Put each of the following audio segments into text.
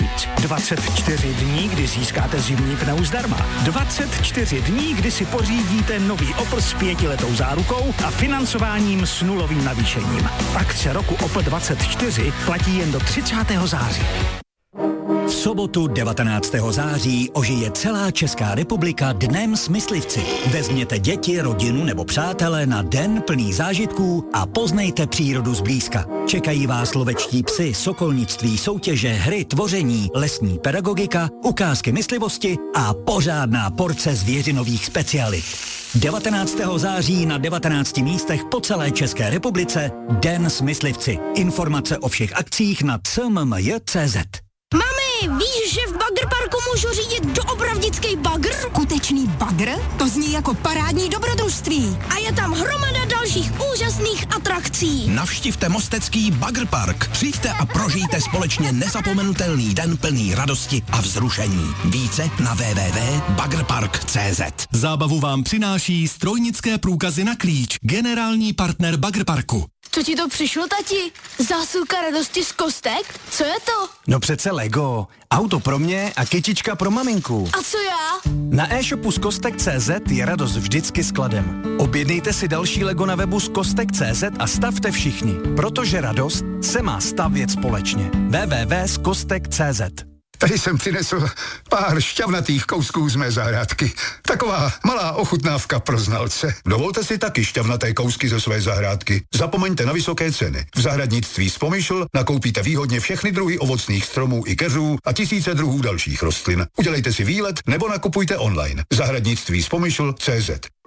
měsíc. 24 dní, kdy získáte zimní pneu zdarma. 24 dní, kdy si pořídíte nový Opel s 5letou zárukou a financováním s nulovým navýšením. Akce roku Opel 24 platí jen do 30. září. V sobotu 19. září ožije celá Česká republika Dnem s myslivci. Vezměte děti, rodinu nebo přátele na den plný zážitků a poznejte přírodu zblízka. Čekají vás lovečtí psy, sokolnictví, soutěže, hry, tvoření, lesní pedagogika, ukázky myslivosti a pořádná porce zvěřinových specialit. 19. září na 19 místech po celé České republice Den s myslivci. Informace o všech akcích na cmmj.cz. Mami, víš, že v Bagr Parku můžu řídit doopravdický bagr? Skutečný bagr? To zní jako parádní dobrodružství. A je tam hromada dalších úžasných atrakcí. Navštivte mostecký Bagr Park. Přijďte a prožijte společně nezapomenutelný den plný radosti a vzrušení. Více na www.bagrpark.cz. Zábavu vám přináší strojnické průkazy na klíč. Generální partner Bagr Parku. Co ti to přišlo, tati? Zásilka radosti z kostek? Co je to? No přece Lego. Auto pro mě a kytička pro maminku. A co já? Na e-shopu zkostek.cz je radost vždycky skladem. Objednejte si další Lego na webu zkostek.cz a stavte všichni, protože radost se má stavět společně. www.zkostek.cz. Tady jsem přinesl pár šťavnatých kousků z mé zahrádky. Taková malá ochutnávka pro znalce. Dovolte si taky šťavnaté kousky ze své zahrádky. Zapomeňte na vysoké ceny. V zahradnictví Spomyšl nakoupíte výhodně všechny druhy ovocných stromů i keřů a tisíce druhů dalších rostlin. Udělejte si výlet nebo nakupujte online. Zahradnictví Spomyšl.cz.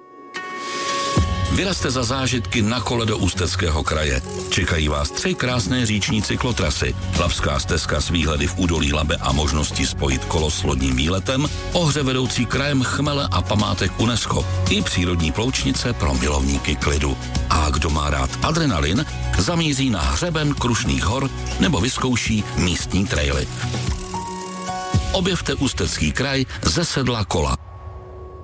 Vyrazte za zážitky na kole do Ústeckého kraje. Čekají vás 3 krásné říční cyklotrasy, Labská stezka s výhledy v údolí Labe a možnosti spojit kolo s lodním výletem, ohře vedoucí krajem chmele a památek UNESCO i přírodní ploučnice pro milovníky klidu. A kdo má rád adrenalin, zamíří na hřeben Krušných hor nebo vyzkouší místní traily. Objevte Ústecký kraj ze sedla kola.